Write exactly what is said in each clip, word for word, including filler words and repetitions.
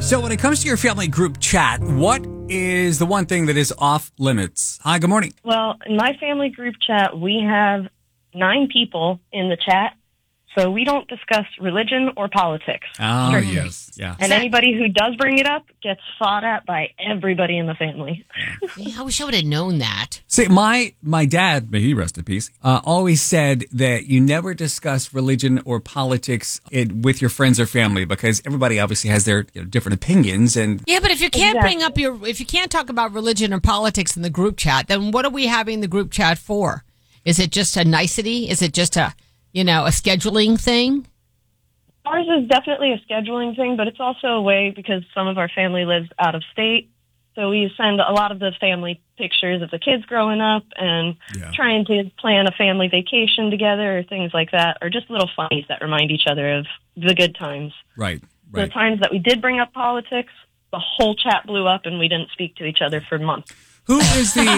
So when it comes to your family group chat, what is the one thing that is off limits? Hi, good morning. Well, in my family group chat, we have nine people in the chat, so we don't discuss religion or politics. Oh, strictly. yes. Yeah. And anybody who does bring it up gets fought at by everybody in the family. Yeah, I wish I would have known that. See, my, my dad, may he rest in peace, uh, always said that you never discuss religion or politics it, with your friends or family because everybody obviously has their you know, different opinions. And Yeah, but if you can't Exactly. bring up your, if you can't talk about religion or politics in the group chat, then what are we having the group chat for? Is it just a nicety? Is it just a, you know, a scheduling thing? Ours is definitely a scheduling thing, but it's also a way because some of our family lives out of state. So we send a lot of the family pictures of the kids growing up and Yeah. trying to plan a family vacation together or things like that, or just little funnies that remind each other of the good times. right, The right. times that we did bring up politics, the whole chat blew up and we didn't speak to each other for months. Who is the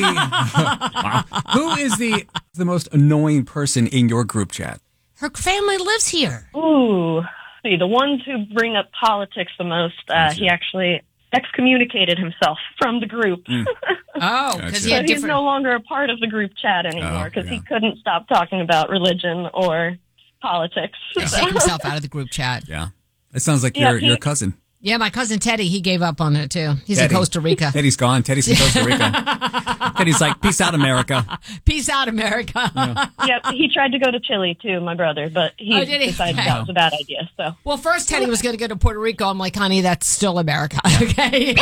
wow. Who is the the most annoying person in your group chat? Her family lives here. Ooh, see, the ones who bring up politics the most, uh, he actually excommunicated himself from the group. Mm. Oh, Gotcha. because he So had he's different. no longer a part of the group chat anymore Oh, because yeah. he couldn't stop talking about religion or politics. Take himself out of the group chat. Yeah, it sounds like Yeah, your he- your cousin. Yeah, my cousin Teddy, he gave up on it too. He's Teddy. in Costa Rica. Teddy's gone. Teddy's in Costa Rica. Teddy's like, peace out, America. Peace out, America. Yep, he tried to go to Chile too, my brother, but he, Oh, did he? decided Okay. that was a bad idea. So Well, first Teddy was going to go to Puerto Rico. I'm like, honey, that's still America. Okay.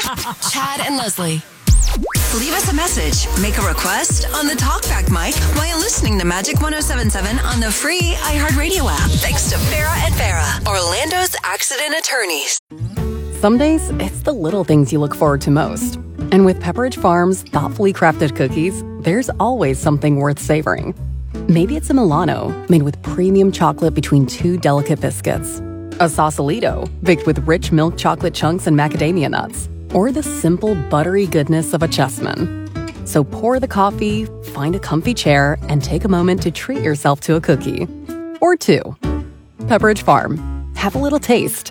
Chad and Leslie. Leave us a message, make a request on the TalkBack mic while listening to Magic one oh seven point seven on the free iHeartRadio app. Thanks to Farrah and Farrah, Orlando's accident attorneys. Some days, it's the little things you look forward to most. And with Pepperidge Farm's thoughtfully crafted cookies, there's always something worth savoring. Maybe it's a Milano, made with premium chocolate between two delicate biscuits. A Sausalito, baked with rich milk chocolate chunks and macadamia nuts. Or the simple, buttery goodness of a Chessman. So pour the coffee, find a comfy chair, and take a moment to treat yourself to a cookie. Or two. Pepperidge Farm. Have a little taste.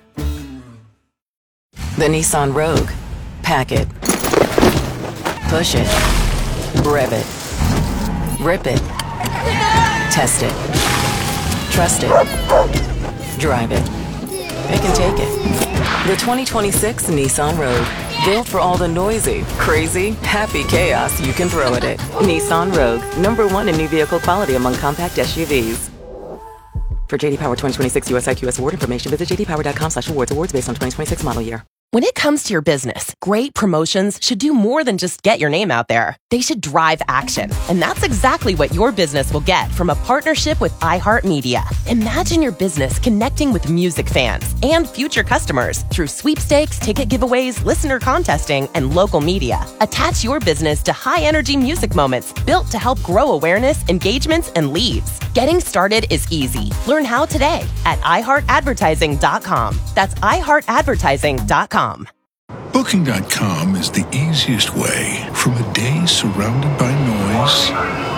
The Nissan Rogue. Pack it. Push it. Rev it. Rip it. Test it. Trust it. Drive it. It can take it. The twenty twenty-six Nissan Rogue. Built for all the noisy, crazy, happy chaos you can throw at it. Nissan Rogue. Number one in new vehicle quality among compact S U Vs. For J D Power twenty twenty-six U S I Q S award information, visit j d power dot com slash awards. Awards based on twenty twenty-six model year. When it comes to your business, great promotions should do more than just get your name out there. They should drive action. And that's exactly what your business will get from a partnership with iHeartMedia. Imagine your business connecting with music fans and future customers through sweepstakes, ticket giveaways, listener contesting, and local media. Attach your business to high-energy music moments built to help grow awareness, engagements, and leads. Getting started is easy. Learn how today at i heart advertising dot com. That's i heart advertising dot com. Booking dot com is the easiest way from a day surrounded by noise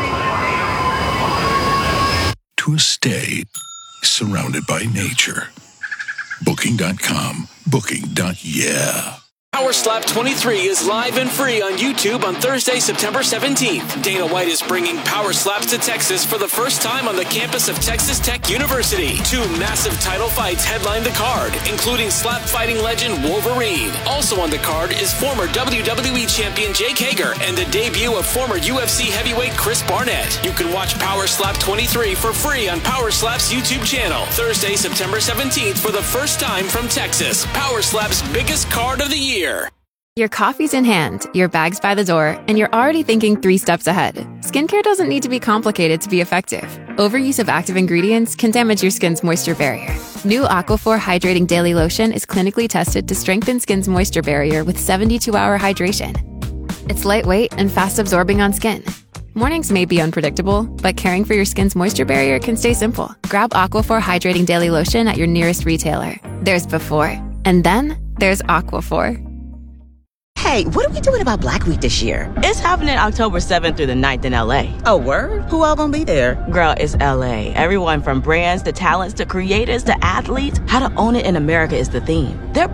to a stay surrounded by nature. Booking dot com. Booking. Yeah. Power Slap twenty-three is live and free on YouTube on Thursday, September seventeenth. Dana White is bringing Power Slaps to Texas for the first time on the campus of Texas Tech University. Two massive title fights headline the card, including slap fighting legend Wolverine. Also on the card is former W W E champion Jake Hager and the debut of former U F C heavyweight Chris Barnett. You can watch Power Slap twenty-three for free on Power Slap's YouTube channel. Thursday, September seventeenth for the first time from Texas. Power Slap's biggest card of the year. Your coffee's in hand, your bag's by the door, and you're already thinking three steps ahead. Skincare doesn't need to be complicated to be effective. Overuse of active ingredients can damage your skin's moisture barrier. New Aquaphor Hydrating Daily Lotion is clinically tested to strengthen skin's moisture barrier with seventy-two hour hydration. It's lightweight and fast-absorbing on skin. Mornings may be unpredictable, but caring for your skin's moisture barrier can stay simple. Grab Aquaphor Hydrating Daily Lotion at your nearest retailer. There's before, and then there's Aquaphor. Hey, what are we doing about Black Week this year? It's happening October seventh through the ninth in L A. Oh, word? Who all gonna be there? Girl, it's L A. Everyone from brands to talents to creators to athletes. How to own it in America is the theme. They're